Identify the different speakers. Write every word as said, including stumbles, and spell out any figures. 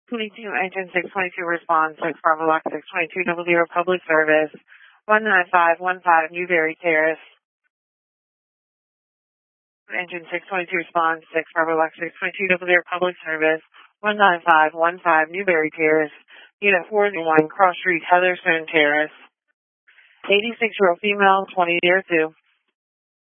Speaker 1: twenty-two, engine six twenty-two response, six Bravo Lock six twenty-two, double zero public service, one nine five one five Newberry Terrace. Engine six twenty-two response, six Bravo Lock six twenty-two, double zero public service, one nine five one five Newberry Terrace, Unit four oh one, Cross Street, Heatherstone Terrace, eighty-six year old female, twenty zero two.